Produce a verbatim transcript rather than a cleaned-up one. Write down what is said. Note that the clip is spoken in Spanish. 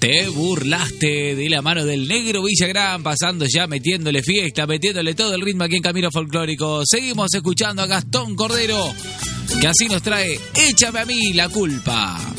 Te burlaste de la mano del Negro Villagrán, pasando ya, metiéndole fiesta, metiéndole todo el ritmo aquí en Camino Folclórico. Seguimos escuchando a Gastón Cordero, que así nos trae Échame a mí la culpa.